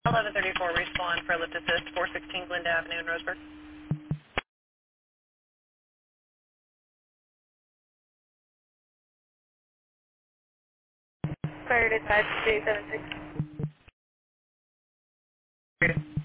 1134, respond for lift assist, 416 Glenda Avenue in Roseburg. Fire dispatch 376.